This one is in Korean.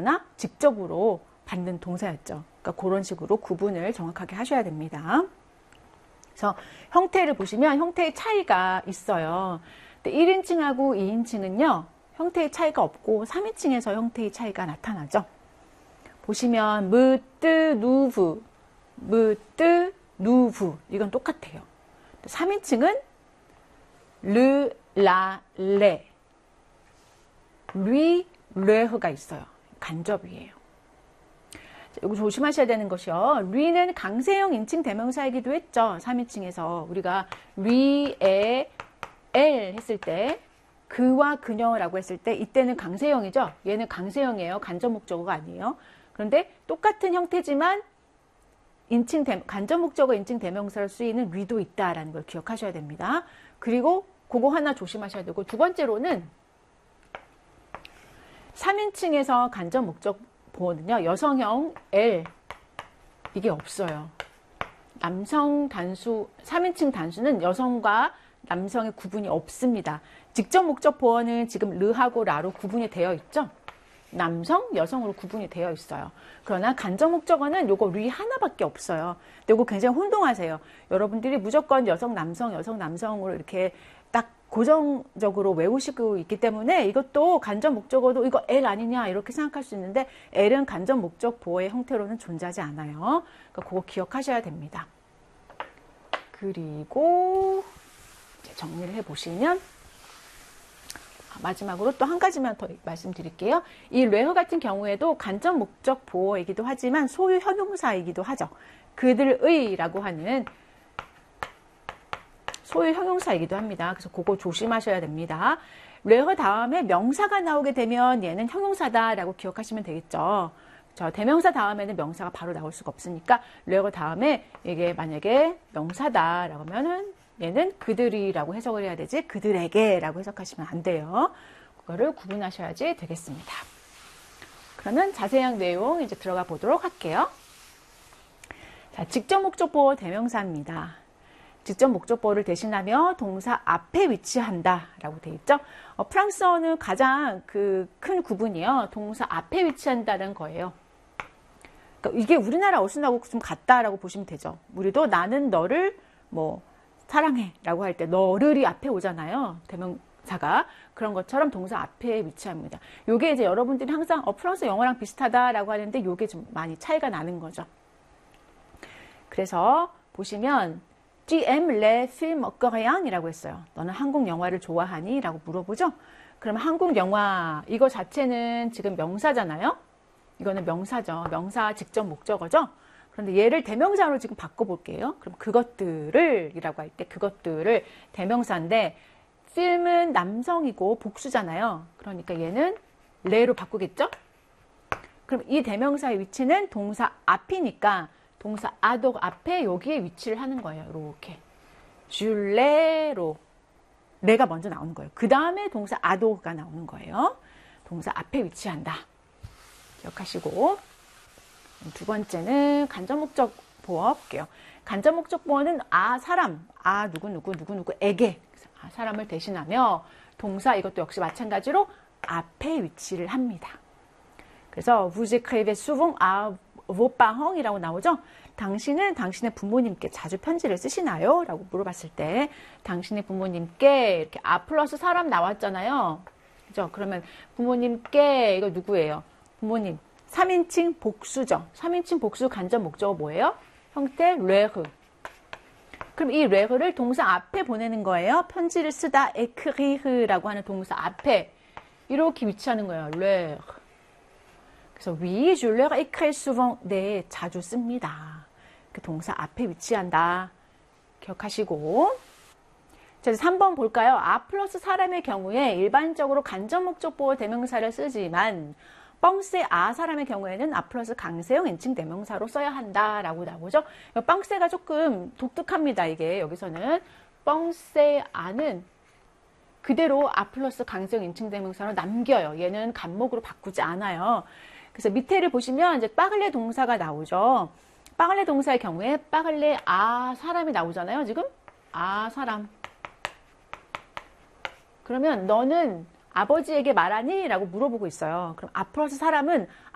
받거나 직접으로 받는 동사였죠. 그러니까 그런 식으로 구분을 정확하게 하셔야 됩니다. 그래서 형태를 보시면 형태의 차이가 있어요. 근데 1인칭하고 2인칭은요. 형태의 차이가 없고 3인칭에서 형태의 차이가 나타나죠. 보시면 무뜨 누브, 무뜨 누브 이건 똑같아요. 3인칭은 르, 라, 레, 리, 레흐가 있어요. 간접이에요. 이거 조심하셔야 되는 것이요. 리는 강세형 인칭 대명사이기도 했죠. 3인칭에서 우리가 리에 엘 했을 때 그와 그녀라고 했을 때 이때는 강세형이죠. 얘는 강세형이에요. 간접 목적어가 아니에요. 그런데 똑같은 형태지만 간접 목적어 인칭 대명사로 쓰이는 리도 있다라는 걸 기억하셔야 됩니다. 그리고 그거 하나 조심하셔야 되고 두 번째로는 3인칭에서 간접 목적 보호는요. 여성형 L 이게 없어요. 남성 단수 3인칭 단수는 여성과 남성의 구분이 없습니다. 직접 목적 보어는 지금 르하고 라로 구분이 되어 있죠. 남성, 여성으로 구분이 되어 있어요. 그러나 간접 목적어는 요거 리 하나밖에 없어요. 근데 요거 굉장히 혼동하세요. 여러분들이 무조건 여성, 남성, 여성, 남성으로 이렇게 딱 고정적으로 외우시고 있기 때문에 이것도 간접 목적어도 이거 L 아니냐 이렇게 생각할 수 있는데 L은 간접 목적 보어의 형태로는 존재하지 않아요. 그러니까 그거 기억하셔야 됩니다. 그리고 이제 정리를 해보시면 마지막으로 또 한 가지만 더 말씀드릴게요. 이 레허 같은 경우에도 간접 목적 보어이기도 하지만 소유 형용사이기도 하죠. 그들의라고 하는 소유 형용사이기도 합니다. 그래서 그거 조심하셔야 됩니다. 레허 다음에 명사가 나오게 되면 얘는 형용사다라고 기억하시면 되겠죠. 대명사 다음에는 명사가 바로 나올 수가 없으니까 레허 다음에 이게 만약에 명사다라고 하면은 얘는 그들이라고 해석을 해야 되지 그들에게라고 해석하시면 안 돼요. 그거를 구분하셔야지 되겠습니다. 그러면 자세한 내용 이제 들어가 보도록 할게요. 자, 직접 목적 보어 대명사입니다. 직접 목적 보어를 대신하며 동사 앞에 위치한다 라고 되어 있죠. 프랑스어는 가장 큰 구분이요. 동사 앞에 위치한다는 거예요. 그러니까 이게 우리나라 어순하고 좀 같다라고 보시면 되죠. 우리도 나는 너를 사랑해 라고 할 때 너를이 앞에 오잖아요. 대명사가. 그런 것처럼 동사 앞에 위치합니다. 요게 이제 여러분들이 항상 프랑스 영어랑 비슷하다라고 하는데 요게 좀 많이 차이가 나는 거죠. 그래서 보시면 Tu aimes les films coréens 이라고 했어요. 너는 한국 영화를 좋아하니? 라고 물어보죠. 그럼 한국 영화 이거 자체는 지금 명사잖아요. 이거는 명사죠. 명사 직접 목적어죠. 그런데 얘를 대명사로 지금 바꿔볼게요. 그럼 그것들을 이라고 할 때 그것들을 대명사인데 필름은 남성이고 복수잖아요. 그러니까 얘는 레로 바꾸겠죠? 그럼 이 대명사의 위치는 동사 앞이니까 동사 아독 앞에 여기에 위치를 하는 거예요. 이렇게 줄레로 레가 먼저 나오는 거예요. 그 다음에 동사 아독가 나오는 거예요. 동사 앞에 위치한다. 기억하시고 두 번째는 간접 목적 보어 볼게요. 간접 목적 보어는 사람, 누구누구에게 사람을 대신하며 동사 이것도 역시 마찬가지로 앞에 위치를 합니다. 그래서 vous écrivez souvent à vos parents 이라고 나오죠. 당신은 당신의 부모님께 자주 편지를 쓰시나요? 라고 물어봤을 때 당신의 부모님께 이렇게 플러스 사람 나왔잖아요. 그죠? 그러면 부모님께 이거 누구예요? 부모님. 3인칭 복수죠. 3인칭 복수 간접 목적어 뭐예요? 형태 레흐. 그럼 이 레흐를 동사 앞에 보내는 거예요. 편지를 쓰다 écrire라고 하는 동사 앞에 이렇게 위치하는 거예요. 레흐. 그래서 oui, je leur écris souvent. 네, 자주 씁니다. 그 동사 앞에 위치한다. 기억하시고. 자, 3번 볼까요? 플러스 사람의 경우에 일반적으로 간접 목적 보호 대명사를 쓰지만 뻥세 사람의 경우에는 플러스 강세형 인칭 대명사로 써야 한다라고 나오죠. 뻥세가 조금 독특합니다. 이게 여기서는 뻥세는 그대로 플러스 강세형 인칭 대명사로 남겨요. 얘는 간목으로 바꾸지 않아요. 그래서 밑에를 보시면 이제 빠글레 동사가 나오죠. 빠글레 동사의 경우에 빠글레 사람이 나오잖아요. 지금 사람. 그러면 너는 아버지에게 말하니? 라고 물어보고 있어요. 그럼 플러스 사람은